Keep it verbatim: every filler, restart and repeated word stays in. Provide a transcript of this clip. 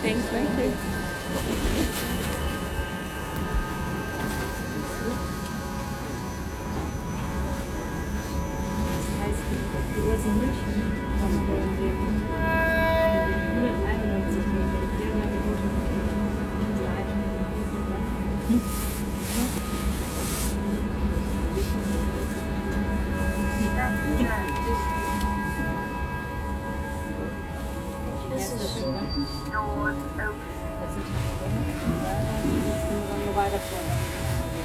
Thanks, thank you. Das heißt, die Uhr ist in München, haben wir in dem hunderteinundneunzig Meter, die Firma Minute unsere eigene weiter vorne.